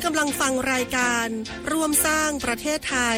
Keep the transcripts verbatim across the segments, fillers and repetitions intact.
กำลังฟังรายการร่วมสร้างประเทศไทย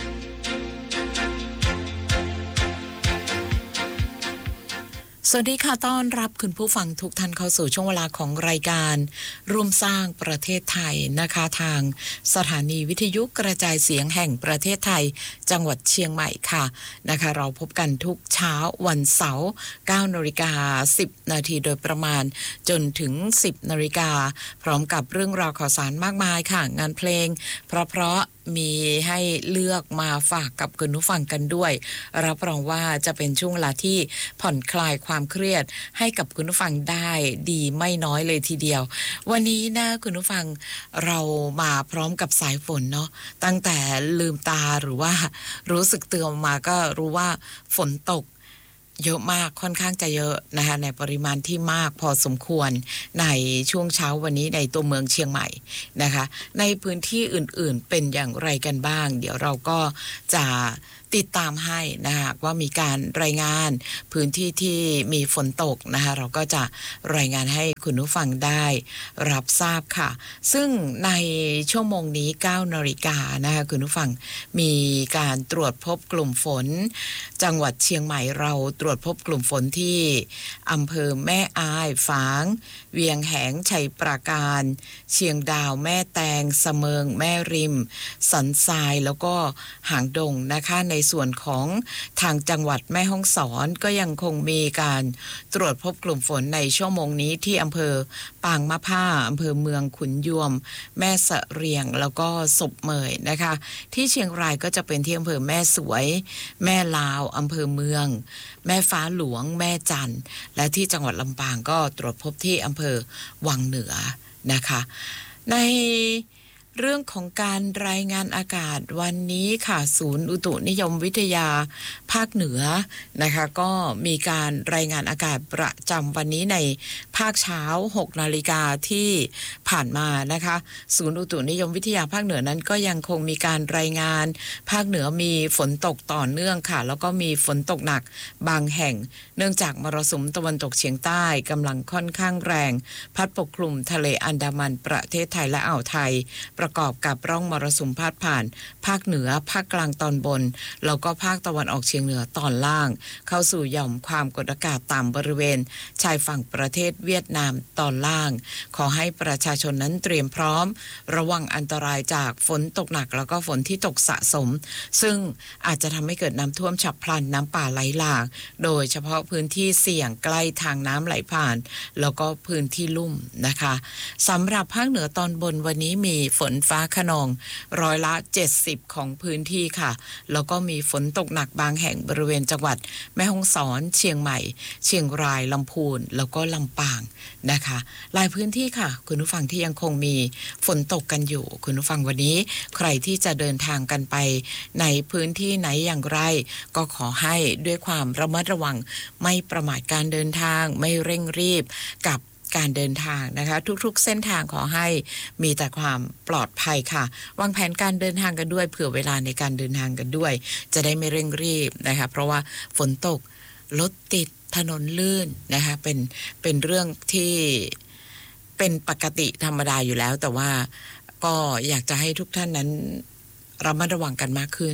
สวัสดีค่ะต้อนรับคุณผู้ฟังทุกท่านเข้าสู่ช่วงเวลาของรายการร่วมสร้างประเทศไทยนะคะทางสถานีวิทยุกระจายเสียงแห่งประเทศไทยจังหวัดเชียงใหม่ค่ะนะคะเราพบกันทุกเช้าวันเสาร์ เก้านาฬิกาสิบนาทีโดยประมาณจนถึงสิบนาฬิกาพร้อมกับเรื่องราวข่าวสารมากมายค่ะงานเพลงเพราะๆมีให้เลือกมาฝากกับคุณผู้ฟังกันด้วยรับรองว่าจะเป็นช่วงเวลาที่ผ่อนคลายความเครียดให้กับคุณผู้ฟังได้ดีไม่น้อยเลยทีเดียววันนี้นะคุณผู้ฟังเรามาพร้อมกับสายฝนเนาะตั้งแต่ลืมตาหรือว่ารู้สึกตื่นมาก็รู้ว่าฝนตกเยอะมากค่อนข้างจะเยอะนะคะในปริมาณที่มากพอสมควรในช่วงเช้าวันนี้ในตัวเมืองเชียงใหม่นะคะในพื้นที่อื่นๆเป็นอย่างไรกันบ้างเดี๋ยวเราก็จะติดตามให้นะคะว่ามีการรายงานพื้นที่ที่มีฝนตกนะคะเราก็จะรายงานให้คุณผู้ฟังได้รับทราบค่ะซึ่งในชั่วโมงนี้เก้านาฬิกานะคะคุณผู้ฟังมีการตรวจพบกลุ่มฝนจังหวัดเชียงใหม่เราตรวจพบกลุ่มฝนที่อำเภอแม่อายฝางเวียงแหงชัยปราการเชียงดาวแม่แตงเสมิงแม่ริมสันทรายแล้วก็หางดงนะคะในส่วนของทางจังหวัดแม่ฮ่องสอนก็ยังคงมีการตรวจพบกลุ่มฝนในชั่วโมงนี้ที่อำเภอปางมะผ้าอำเภอเมืองขุนยวมแม่สะเรียงแล้วก็ศพเมยนะคะที่เชียงรายก็จะเป็นที่อำเภอแม่สวยแม่ลาวอำเภอเมืองแม่ฟ้าหลวงแม่จันทร์และที่จังหวัดลำปางก็ตรวจพบที่อำเภอวังเหนือนะคะในเรื่องของการรายงานอากาศวันนี้ค่ะศูนย์อุตุนิยมวิทยาภาคเหนือนะคะก็มีการรายงานอากาศประจำวันนี้ในภาคเช้าหกนาฬิกาที่ผ่านมานะคะศูนย์อุตุนิยมวิทยาภาคเหนือนั้นก็ยังคงมีการรายงานภาคเหนือมีฝนตกต่อเนื่องค่ะแล้วก็มีฝนตกหนักบางแห่งเนื่องจากมรสุมตะวันตกเฉียงใต้กำลังค่อนข้างแรงพัดปกคลุมทะเลอันดามันประเทศไทยและอ่าวไทยประกอบกับร่องมรสุมพาดผ่านภาคเหนือภาคกลางตอนบนแล้วก็ภาคตะวันออกเฉียงเหนือตอนล่างเข้าสู่หย่อมความกดอากาศต่ำบริเวณชายฝั่งประเทศเวียดนามตอนล่างขอให้ประชาชนนั้นเตรียมพร้อมระวังอันตรายจากฝนตกหนักแล้วก็ฝนที่ตกสะสมซึ่งอาจจะทำให้เกิดน้ำท่วมฉับพลันน้ำป่าไหลหลากโดยเฉพาะพื้นที่เสี่ยงใกล้ทางน้ำไหลผ่านแล้วก็พื้นที่ลุ่มนะคะสำหรับภาคเหนือตอนบนวันนี้มีฝนฟ้าคะนองร้อยละเจ็ดสิบของพื้นที่ค่ะแล้วก็มีฝนตกหนักบางแห่งบริเวณจังหวัดแม่ฮ่องสอนเชียงใหม่เชียงรายลำพูนแล้วก็ลำปางนะคะหลายพื้นที่ค่ะคุณผู้ฟังที่ยังคงมีฝนตกกันอยู่คุณผู้ฟังวันนี้ใครที่จะเดินทางกันไปในพื้นที่ไหนอย่างไรก็ขอให้ด้วยความระมัดระวังไม่ประมาทการเดินทางไม่เร่งรีบกับการเดินทางนะคะทุกๆเส้นทางขอให้มีแต่ความปลอดภัยค่ะวางแผนการเดินทางกันด้วยเผื่อเวลาในการเดินทางกันด้วยจะได้ไม่เร่งรีบนะคะเพราะว่าฝนตกรถติดถนนลื่นนะคะเป็นเป็นเรื่องที่เป็นปกติธรรมดาอยู่แล้วแต่ว่าก็อยากจะให้ทุกท่านนั้นระมัดระวังกันมากขึ้น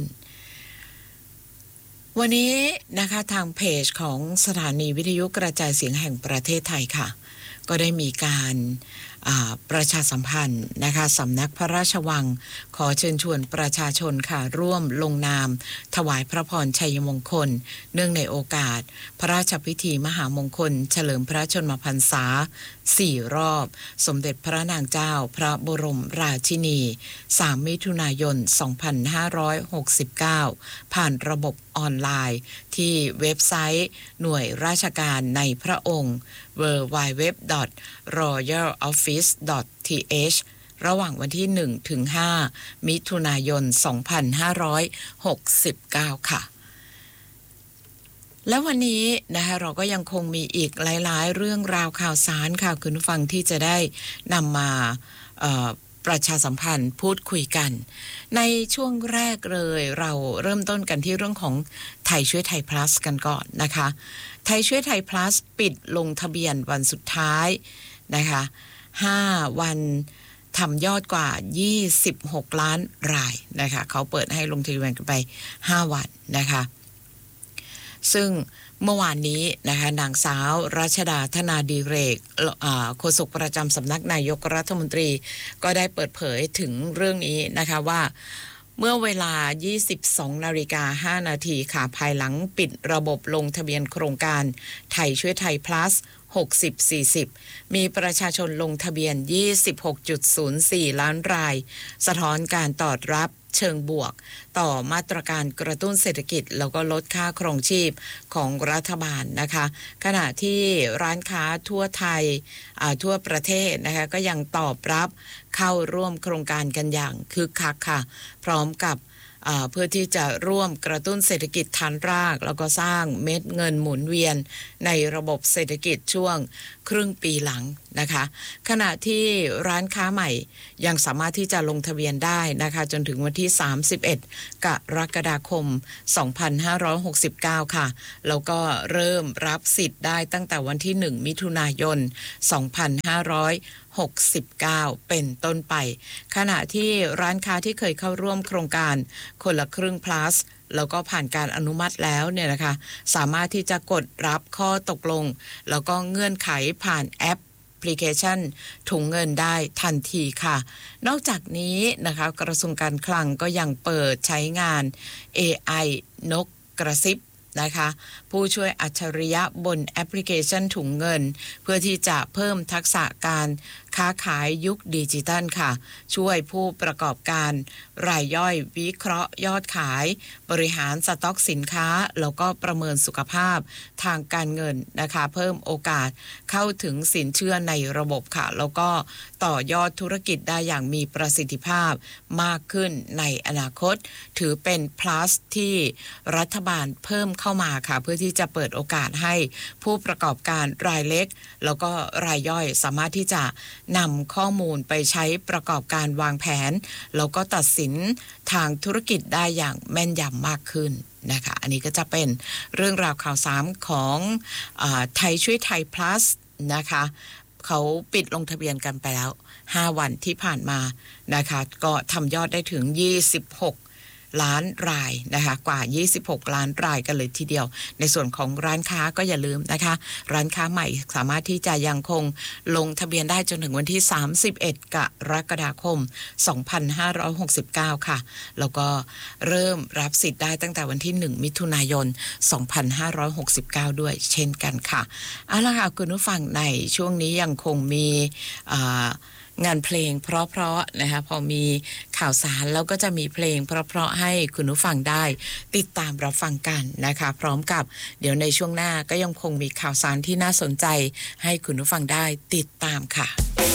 วันนี้นะคะทางเพจของสถานีวิทยุกระจายเสียงแห่งประเทศไทยค่ะก็ได้มีการประชาสัมพันธ์นะคะสำนักพระราชวังขอเชิญชวนประชาชนค่ะร่วมลงนามถวายพระพรชัยมงคลเนื่องในโอกาสพระราชพิธีมหามงคลเฉลิมพระชนมพรรษาสี่รอบสมเด็จพระนางเจ้าพระบรมราชินีสามมิถุนายนสองพันห้าร้อยหกสิบเก้าผ่านระบบออนไลน์ที่เว็บไซต์หน่วยราชการในพระองค์ ดับเบิลยู ดับเบิลยู ดับเบิลยู ดอท รอยัล ออฟฟิศ ดอท ที เอช ระหว่างวันที่หนึ่งถึงห้ามิถุนายนสองพันห้าร้อยหกสิบเก้าค่ะแล้ววันนี้นะคะเราก็ยังคงมีอีกหลายๆเรื่องราวข่าวสารค่ะคุณผู้ฟังที่จะได้นำมาเอ่อประชาสัมพันธ์พูดคุยกันในช่วงแรกเลยเราเริ่มต้นกันที่เรื่องของไทยช่วยไทย plus กันก่อนนะคะไทยช่วยไทย plus ปิดลงทะเบียนวันสุดท้ายนะคะห้าวันทำยอดกว่ายี่สิบหกล้านรายนะคะเขาเปิดให้ลงทะเบียนกันไปห้าวันนะคะซึ่งเมื่อวานนี้นะคะนางสาวรัชดาธนาดิเรกโฆษกประจำสำนักนายกรัฐมนตรีก็ได้เปิดเผยถึงเรื่องนี้นะคะว่าเมื่อเวลา ยี่สิบสองนาฬิกาห้านาทีค่ะภายหลังปิดระบบลงทะเบียนโครงการไทยช่วยไทย plus หกสิบ สี่สิบ มีประชาชนลงทะเบียน ยี่สิบหกจุดศูนย์สี่ ล้านรายสะท้อนการตอบรับเชิงบวกต่อมาตรการกระตุ้นเศรษฐกิจแล้วก็ลดค่าครองชีพของรัฐบาลนะคะขณะที่ร้านค้าทั่วไทยทั่วประเทศนะคะก็ยังตอบรับเข้าร่วมโครงการกันอย่างคึกคักค่ะพร้อมกับเพื่อที่จะร่วมกระตุ้นเศรษฐกิจฐานรากแล้วก็สร้างเม็ดเงินหมุนเวียนในระบบเศรษฐกิจช่วงครึ่งปีหลังนะคะขณะที่ร้านค้าใหม่ยังสามารถที่จะลงทะเบียนได้นะคะจนถึงวันที่สามสิบเอ็ดกรกฎาคมสองพันห้าร้อยหกสิบเก้าค่ะแล้วก็เริ่มรับสิทธิ์ได้ตั้งแต่วันที่หนึ่งมิถุนายนสองพันห้าร้อยหกสิบเก้าเป็นต้นไปขณะที่ร้านค้าที่เคยเข้าร่วมโครงการคนละครึ่ง plus แล้วก็ผ่านการอนุมัติแล้วเนี่ยนะคะสามารถที่จะกดรับข้อตกลงแล้วก็เงื่อนไขผ่านแอปแอปพลิเคชันถุงเงินได้ทันทีค่ะนอกจากนี้นะคะกระทรวงการคลังก็ยังเปิดใช้งาน เอ ไอ นกกระซิบนะคะผู้ช่วยอัจฉริยะบนแอปพลิเคชันถุงเงินเพื่อที่จะเพิ่มทักษะการค้าขายยุคดิจิทัลค่ะช่วยผู้ประกอบการรายย่อยวิเคราะห์ยอดขายบริหารสต็อกสินค้าแล้วก็ประเมินสุขภาพทางการเงินนะคะเพิ่มโอกาสเข้าถึงสินเชื่อในระบบค่ะแล้วก็ต่อยอดธุรกิจได้อย่างมีประสิทธิภาพมากขึ้นในอนาคตถือเป็น plus ที่รัฐบาลเพิ่มเข้ามาค่ะเพื่อที่จะเปิดโอกาสให้ผู้ประกอบการรายเล็กแล้วก็รายย่อยสามารถที่จะนำข้อมูลไปใช้ประกอบการวางแผนแล้วก็ตัดสินทางธุรกิจได้อย่างแม่นยำมากขึ้นนะคะอันนี้ก็จะเป็นเรื่องราวข่าวสารของอ่าไทยช่วยไทย plus นะคะเขาปิดลงทะเบียนกันไปแล้วห้าวันที่ผ่านมานะคะก็ทำยอดได้ถึงยี่สิบหกล้านรายนะคะกว่ายี่สิบหกล้านรายกันเลยทีเดียวในส่วนของร้านค้าก็อย่าลืมนะคะร้านค้าใหม่สามารถที่จะยังคงลงทะเบียนได้จนถึงวันที่สามสิบเอ็ดกรกฎาคมสองพันห้าร้อยหกสิบเก้าค่ะแล้วก็เริ่มรับสิทธิ์ได้ตั้งแต่วันที่หนึ่งมิถุนายนสองพันห้าร้อยหกสิบเก้าด้วยเช่นกันค่ะเอาล่ะค่ะคุณผู้ฟังในช่วงนี้ยังคงมีอ่างานเพลงเพราะๆนะคะพอมีข่าวสารแล้วก็จะมีเพลงเพราะๆให้คุณผู้ฟังได้ติดตามรับฟังกันนะคะพร้อมกับเดี๋ยวในช่วงหน้าก็ยังคงมีข่าวสารที่น่าสนใจให้คุณผู้ฟังได้ติดตามค่ะ